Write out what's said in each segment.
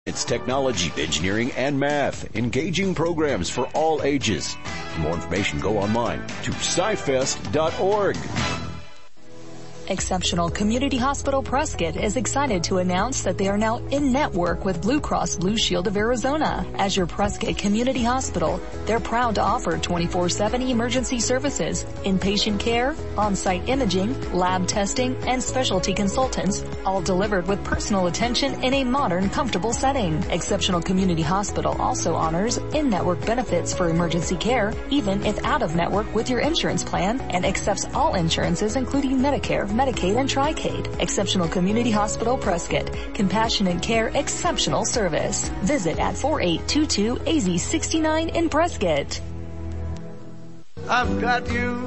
It's technology, engineering, and math. Engaging programs for all ages. For more information, go online to scifest.org. Exceptional Community Hospital Prescott is excited to announce that they are now in network with Blue Cross Blue Shield of Arizona. As your Prescott Community Hospital, they're proud to offer 24/7 emergency services, inpatient care, on-site imaging, lab testing, and specialty consultants, all delivered with personal attention in a modern, comfortable setting. Exceptional Community Hospital also honors in-network benefits for emergency care, even if out-of-network with your insurance plan, and accepts all insurances including Medicare, Medicaid, and Tri-Caid. Exceptional Community Hospital Prescott. Compassionate care, exceptional service. Visit at 4822 AZ69 in Prescott. I've got you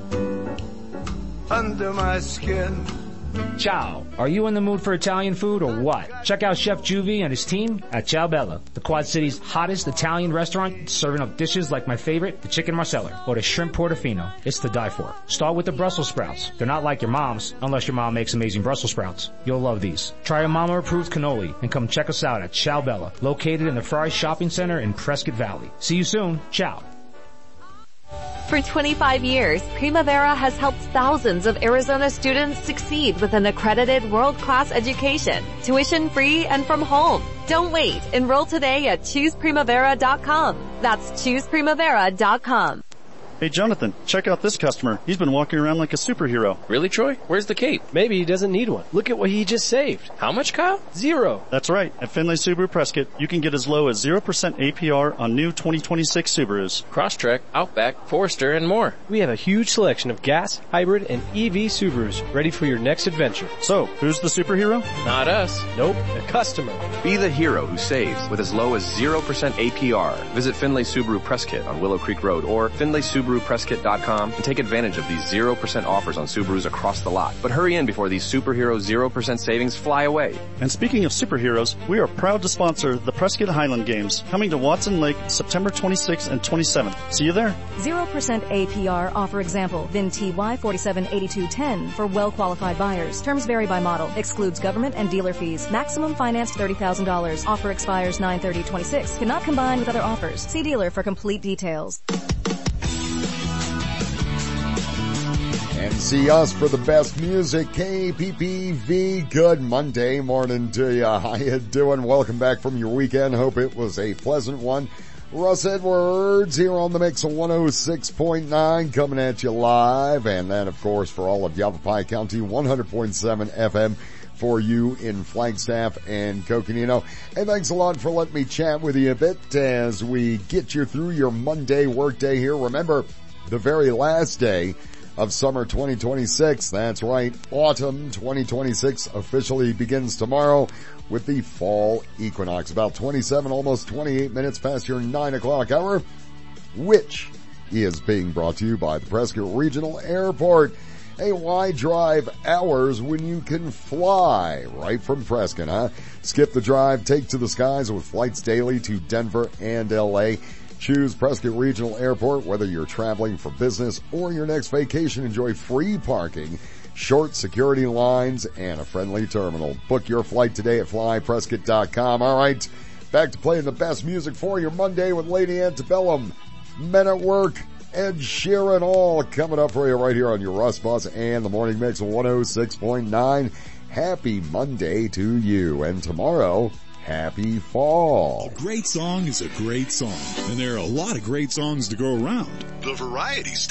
under my skin. Ciao. Are you in the mood for Italian food or what? Check out Chef Juvie and his team at Ciao Bella, the Quad City's hottest Italian restaurant, serving up dishes like my favorite, the chicken marsala, or the shrimp portofino. It's to die for. Start with the Brussels sprouts. They're not like your mom's, unless your mom makes amazing Brussels sprouts. You'll love these. Try a mama-approved cannoli and come check us out at Ciao Bella, located in the Fry Shopping Center in Prescott Valley. See you soon. Ciao. For 25 years, Primavera has helped thousands of Arizona students succeed with an accredited world-class education, tuition-free and from home. Don't wait. Enroll today at ChoosePrimavera.com. That's ChoosePrimavera.com. Hey, Jonathan, check out this customer. He's been walking around like a superhero. Really, Troy? Where's the cape? Maybe he doesn't need one. Look at what he just saved. How much, Kyle? 0. That's right. At Finley Subaru Prescott, you can get as low as 0% APR on new 2026 Subarus. Crosstrek, Outback, Forester, and more. We have a huge selection of gas, hybrid, and EV Subarus ready for your next adventure. So, who's the superhero? Not us. Nope, the customer. Be the hero who saves with as low as 0% APR. Visit Finley Subaru Prescott on Willow Creek Road or FinleySubaruPrescott.com and take advantage of these 0% offers on Subarus across the lot. But hurry in before these superhero 0% savings fly away. And speaking of superheroes, we are proud to sponsor the Prescott Highland Games, coming to Watson Lake September 26th and 27th. See you there. 0% APR offer example, VIN TY 478210 for well-qualified buyers. Terms vary by model. Excludes government and dealer fees. Maximum finance $30,000. Offer expires 9/30/26. Cannot combine with other offers. See dealer for complete details. And see us for the best music, KPPV. Good Monday morning to you. How you doing? Welcome back from your weekend. Hope it was a pleasant one. Russ Edwards here on the mix of 106.9 coming at you live. And then, of course, for all of Yavapai County, 100.7 FM for you in Flagstaff and Coconino. Hey, thanks a lot for letting me chat with you a bit as we get you through your Monday workday here. Remember, the very last day of summer 2026. That's right. Autumn 2026 officially begins tomorrow with the fall equinox. About 27, almost 28 minutes past your 9 o'clock hour, which is being brought to you by the Prescott Regional Airport. Hey, why drive hours when you can fly right from Prescott, huh? Skip the drive, take to the skies with flights daily to Denver and LA. Choose Prescott Regional Airport, whether you're traveling for business or your next vacation. Enjoy free parking, short security lines, and a friendly terminal. Book your flight today at flyprescott.com. All right, back to playing the best music for your Monday with Lady Antebellum, Men at Work, Ed Sheeran, all coming up for you right here on your Russ Bus and the Morning Mix of 106.9. Happy Monday to you, and tomorrow, happy fall. A great song is a great song, and there are a lot of great songs to go around. The Variety Station.